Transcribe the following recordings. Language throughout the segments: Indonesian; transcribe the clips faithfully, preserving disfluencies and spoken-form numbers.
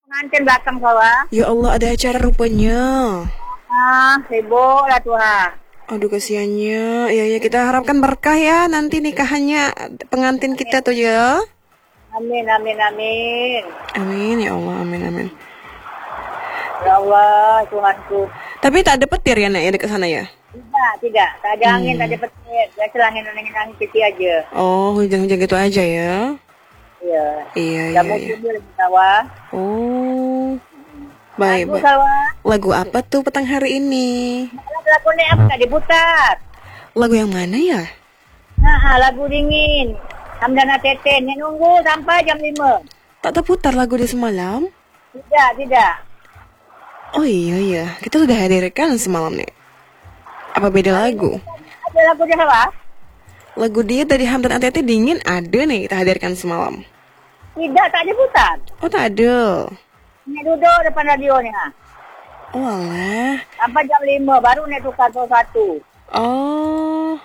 Pengantin belakang bawah. Ya Allah, ada acara rupanya. Ah, sibuk lah tuh ha. Aduh, kasihannya. Ya ya, kita harapkan berkah ya nanti nikahannya pengantin kita tuh ya. Amin, amin, amin. Amin ya Allah, amin amin. Ya Allah, Tuhanku. Tapi tak ada petir ya nak ya dekat sana ya? Tidak, tidak. Tak ada angin, Hmm. tak ada petir. Biasa angin, angin, angin kecil aja. Oh, hujan-hujan gitu aja ya? Iya. Iya Dah iya mau iya. tidur di sawah. Oh, baik Lagu baik. sawah. Lagu apa tuh petang hari ini? Lagu ni apa tak diputar? Lagu yang mana ya? Nah, lagu dingin. Hamdana Teten. Ni nunggu sampai jam lima. Tak terputar lagu di semalam? Tidak, tidak. Oh iya iya, kita sudah hadirkan semalam nih. Apa beda lagu? Ada lagu di sawah? Lagu dia dari Hamdan A T T dingin ada nih kita hadirkan semalam. Tidak, tak diputar. Oh tak ada. Ni duduk depan radio ni ha. Oh alah. Sampai jam lima baru nak tukar satu-satu. Oh.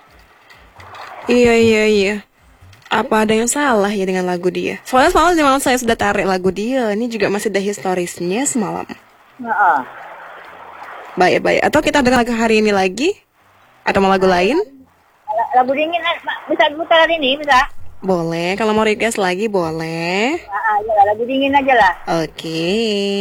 Iya iya iya. Apa ada yang salah ya dengan lagu dia? Soalnya semalam di malam saya sudah tarik lagu dia. Ini juga masih ada historisnya semalam. Heeh. Baik baik. Atau kita dengar lagu hari ini lagi? Atau mau lagu lain? Lagu dingin bisa diputar hari ni, bisa? Boleh. Kalau mau request lagi boleh. Ah, ya lagu dingin aja lah. Oke.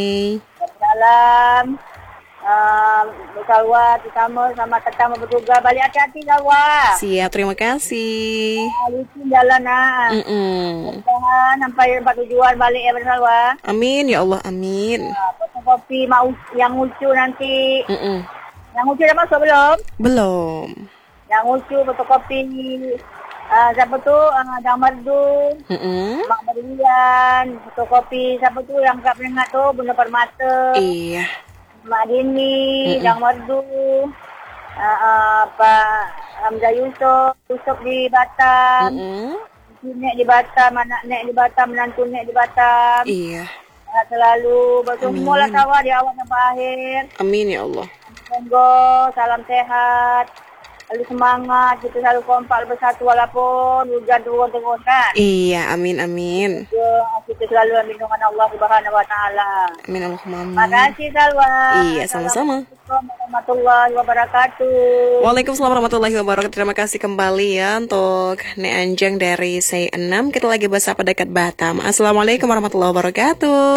Dalam uh, Salwa, terutama sama tetamu bertugas. Balik hati-hati Salwa. Siap. Terima kasih. Ah, licin jalan ah. Mm-mm. Mudah-mudahan sampai tempat tujuan balik ya Salwa. Amin ya Allah amin. Ah, kopi mau yang lucu nanti. Mm-mm. Yang lucu dah masuk belum? Belum. Yang lucu fotokopi uh, siapa tu uh, Dang Merdu, Mm-mm. Mak Berlian, fotokopi siapa tu yang kat Perengat tu Bunda Permata, Iya. Mak Dini, Mm-mm. Dang Merdu, uh, uh, Pak Hamzah Yusof, Yusof di Batam, Mm-mm. Nek di Batam, anak Nek di Batam, menantu Nek di Batam. Iya. Uh, selalu bersemualah Amin. sawah di awal sampai akhir. Amin ya Allah. Monggo, salam sehat. Selalu semangat, kita selalu kompak bersatu walaupun hujan turun terus kan. Iya, amin amin. Ya, kita selalu ambil lindungan Allah Subhanahu Wa Taala. Amin Allahumma Terima amin. kasih Salwa. Iya, sama-sama. Assalamualaikum warahmatullahi wabarakatuh. Waalaikumsalam warahmatullahi wabarakatuh. Terima kasih kembali ya untuk Nek Anjang dari C enam. Kita lagi bersama dekat Batam. Assalamualaikum warahmatullahi wabarakatuh.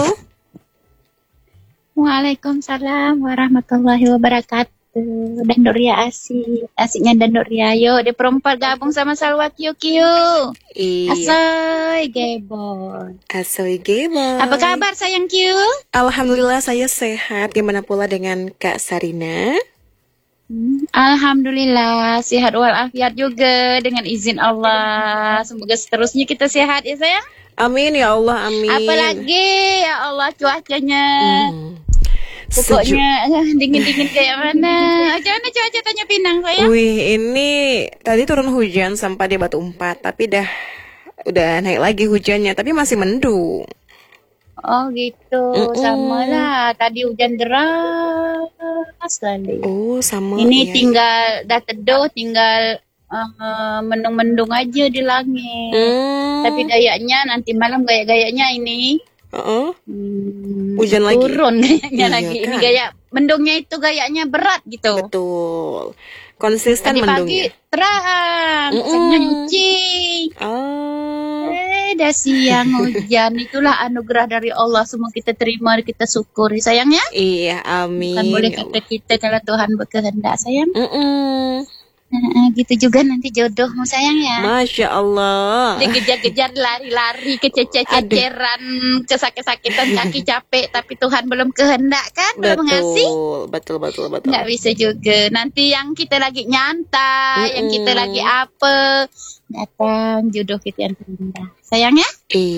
Waalaikumsalam warahmatullahi wabarakatuh. Dan Doria asik, asiknya Dan Doria. Yuk, di perempat gabung sama Salwa Kiu Kiu. Iya. Asoy, gebon. Asoy Gema. Apa kabar sayang Kiu? Alhamdulillah saya sehat. Gimana pula dengan Kak Sarina? Hmm, Alhamdulillah, sehat walafiat juga dengan izin Allah. Semoga seterusnya kita sehat ya sayang. Amin ya Allah, amin. Apalagi ya Allah cuacanya. Hmm. Sejuk. Pokoknya eh, dingin-dingin kayak mana. Macam mana cuaca Tanjung Pinang sayang? Wih, ini tadi turun hujan sampai di Batu Empat, tapi dah udah naik lagi hujannya, tapi masih mendung. Oh gitu, Mm-mm. sama lah. Tadi hujan deras kali. Oh, sama Ini ya. tinggal dah teduh, tinggal uh, mendung-mendung aja di langit. Hmm. Tapi gayanya nanti malam gaya-gayanya ini Uh-uh. hmm, Hujan lagi? turun gayanya Iya lagi. Ini kan? gaya mendungnya itu gayanya berat gitu. Betul. Konsisten Tadi pagi mendungnya. terang, Mm-mm. siangnya nyuci. Oh. Eh, dah siang hujan. Itulah anugerah dari Allah. Semua kita terima, kita syukuri sayang ya. Iya, amin. Kan boleh ya Allah. kita-kita kalau Tuhan berkehendak sayang. Mm-mm. Nah, gitu juga nanti jodohmu sayang ya. Masya Allah. Dikejar-kejar lari-lari kececer-ceceran, kesakit-sakitan kaki capek tapi Tuhan belum kehendak kan, belum ngasih. Betul, betul, betul, betul. Nggak bisa juga. Nanti yang kita lagi nyantai, yang kita Mm-mm. lagi apa, datang jodoh kita yang terindah. Sayang ya? Iya.